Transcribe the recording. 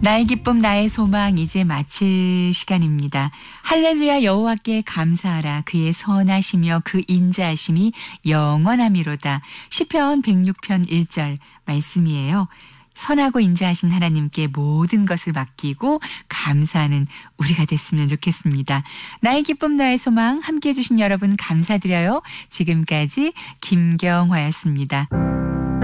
나의 기쁨 나의 소망 이제 마칠 시간입니다. 할렐루야 여호와께 감사하라. 그의 선하시며 그 인자하심이 영원하미로다. 시편 106편 1절 말씀이에요. 선하고 인자하신 하나님께 모든 것을 맡기고 감사하는 우리가 됐으면 좋겠습니다. 나의 기쁨 나의 소망 함께해 주신 여러분 감사드려요. 지금까지 김경화였습니다.